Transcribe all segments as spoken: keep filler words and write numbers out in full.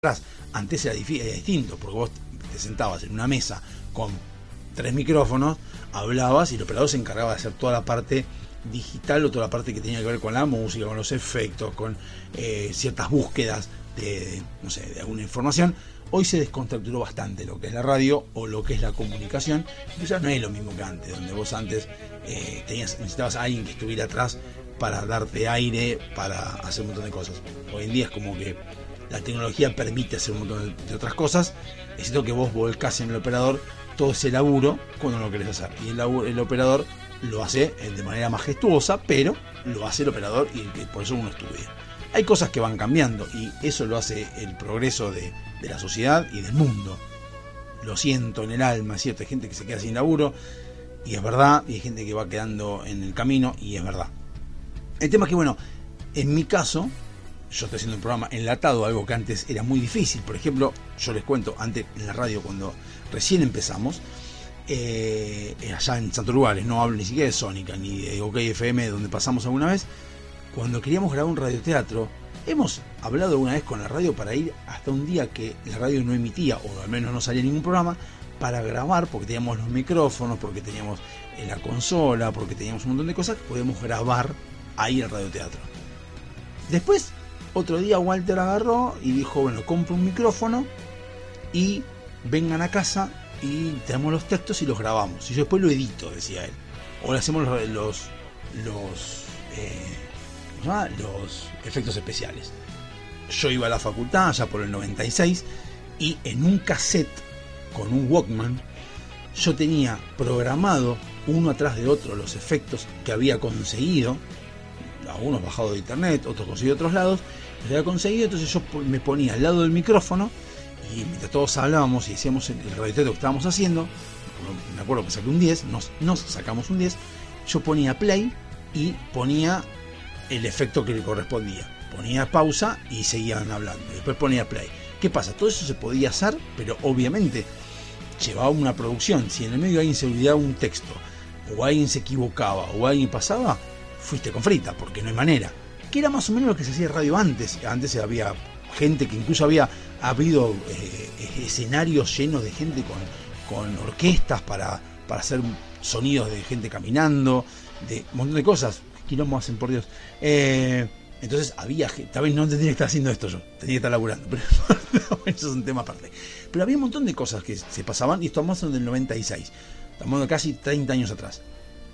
Antes era, difícil, era distinto, porque vos te sentabas en una mesa con tres micrófonos, hablabas y el operador se encargaba de hacer toda la parte digital o toda la parte que tenía que ver con la música, con los efectos, con eh, ciertas búsquedas de, no sé, de alguna información. Hoy se descontracturó bastante lo que es la radio o lo que es la comunicación. Ya no es lo mismo que antes, donde vos antes eh, tenías, necesitabas a alguien que estuviera atrás para darte aire, para hacer un montón de cosas. Hoy en día es como que la tecnología permite hacer un montón de otras cosas, excepto que vos volcás en el operador todo ese laburo cuando no lo querés hacer. Y el, laburo, el operador lo hace de manera majestuosa, pero lo hace el operador y por eso uno estudia. Hay cosas que van cambiando y eso lo hace el progreso de, de la sociedad y del mundo. Lo siento en el alma, es cierto, hay gente que se queda sin laburo y es verdad, y hay gente que va quedando en el camino y es verdad. El tema es que, bueno, en mi caso, yo estoy haciendo un programa enlatado, algo que antes era muy difícil. Por ejemplo, yo les cuento, antes en la radio, cuando recién empezamos, eh, allá en Santo Lugares, no hablo ni siquiera de Sónica, ni de OK F M, donde pasamos alguna vez, cuando queríamos grabar un radioteatro, hemos hablado alguna vez con la radio para ir hasta un día que la radio no emitía, o al menos no salía ningún programa, para grabar, porque teníamos los micrófonos, porque teníamos la consola, porque teníamos un montón de cosas que podíamos grabar ahí en el radioteatro. Después, otro día Walter agarró y dijo, bueno, compro un micrófono y vengan a casa y tenemos los textos y los grabamos. Y yo después lo edito, decía él. O le hacemos los los, los, eh, los efectos especiales. Yo iba a la facultad ya por el noventa y seis y en un cassette con un Walkman yo tenía programado uno atrás de otro los efectos que había conseguido, algunos bajados de internet, otros conseguidos de otros lados, los había conseguido. Entonces yo me ponía al lado del micrófono y mientras todos hablábamos y hacíamos el radioteatro que estábamos haciendo, me acuerdo que saqué un diez, nos, nos sacamos un diez, yo ponía play y ponía el efecto que le correspondía, ponía pausa y seguían hablando, y después ponía play. ¿Qué pasa? Todo eso se podía hacer, pero obviamente llevaba una producción. Si en el medio alguien se olvidaba un texto, o alguien se equivocaba, o alguien pasaba, fuiste con frita, porque no hay manera. Que era más o menos lo que se hacía en radio antes. Antes había gente que incluso había habido eh, escenarios llenos de gente con, con orquestas para, para hacer sonidos de gente caminando, de un montón de cosas. Quilombo hacen, por Dios. Eh, entonces había gente, tal vez no tendría que estar haciendo esto yo, tendría que estar laburando, pero eso es un tema aparte. Pero había un montón de cosas que se pasaban, y estamos hablando del noventa y seis, estamos hablando de casi treinta años atrás.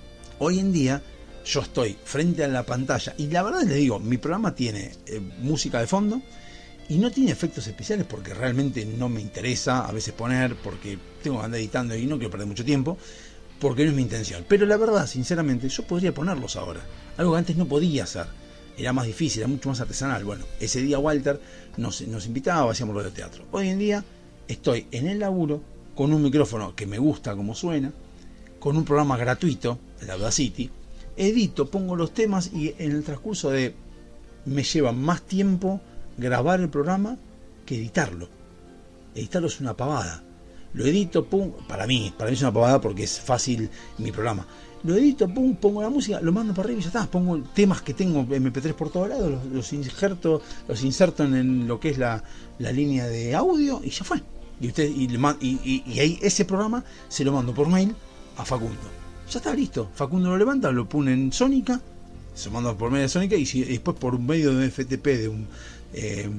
Hoy en día yo estoy frente a la pantalla y la verdad les digo, mi programa tiene eh, música de fondo y no tiene efectos especiales porque realmente no me interesa a veces poner, porque tengo que andar editando y no quiero perder mucho tiempo, porque no es mi intención. Pero la verdad, sinceramente, yo podría ponerlos ahora, algo que antes no podía hacer, era más difícil, era mucho más artesanal. Bueno, ese día Walter nos, nos invitaba, hacíamos radioteatro. Hoy en día estoy en el laburo con un micrófono que me gusta como suena, con un programa gratuito, el Audacity, edito, pongo los temas y en el transcurso de me lleva más tiempo grabar el programa que editarlo. Editarlo es una pavada. Lo edito, pum, para mí, para mí es una pavada porque es fácil mi programa. Lo edito, pum, pongo la música, lo mando para arriba y ya está. Pongo temas que tengo eme pe tres por todos lados, los, los injerto, los inserto en lo que es la, la línea de audio y ya fue. Y usted y, y, y, y ahí ese programa se lo mando por mail a Facundo. Ya está listo. Facundo lo levanta, lo pone en Sónica, se lo manda por medio de Sónica y, si, y después por medio de un F T P, de un eh,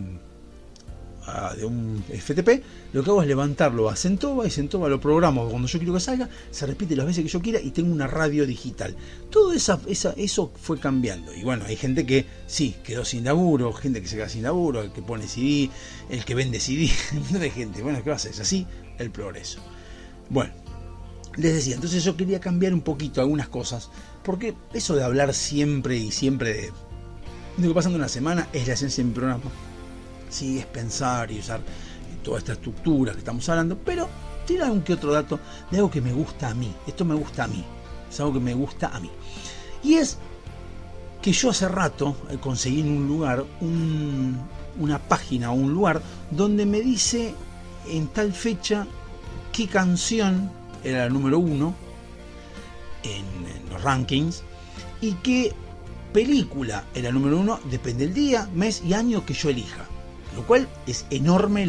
de un F T P, lo que hago es levantarlo a Centova y Centova lo programo cuando yo quiero que salga, se repite las veces que yo quiera y tengo una radio digital. Todo esa, esa, eso fue cambiando. Y bueno, hay gente que sí, quedó sin laburo, gente que se queda sin laburo, el que pone C D, el que vende C D, un montón de gente. Bueno, ¿qué va a hacer? Es así el progreso. Bueno, les decía, entonces yo quería cambiar un poquito algunas cosas, porque eso de hablar siempre y siempre de, de lo que pasa en una semana es la esencia de mi programa. Sí, es pensar y usar toda esta estructura que estamos hablando, pero tiene algún que otro dato de algo que me gusta a mí. Esto me gusta a mí, es algo que me gusta a mí. Y es que yo hace rato conseguí en un lugar, un, una página o un lugar donde me dice en tal fecha qué canción era la número uno en, en los rankings y qué película era la número uno, depende del día, mes y año que yo elija. lo cual es enorme